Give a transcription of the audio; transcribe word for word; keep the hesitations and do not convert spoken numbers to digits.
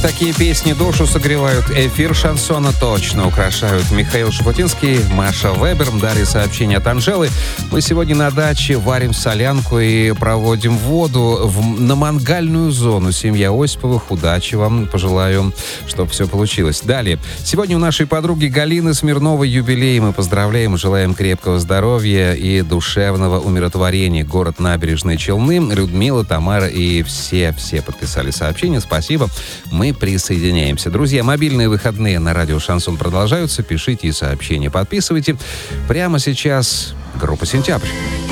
такие песни душу согревают, эфир шансона точно украшают. Михаил Шафутинский, Маша Вебер, Дарья сообщение от Анжелы. Мы сегодня на даче варим солянку и проводим воду в, на мангальную зону. Семья Осиповых, удачи вам, пожелаю, чтобы все получилось. Далее. Сегодня у нашей подруги Галины Смирновой юбилей. Мы поздравляем, желаем крепкого здоровья и душевного умиротворения. Город Набережные Челны, Людмила, Тамара и все-все подписали сообщение. Спасибо. Мы присоединяемся. Друзья, мобильные выходные на радио «Шансон» продолжаются. Пишите и сообщения, подписывайте. Прямо сейчас группа «Сентябрь».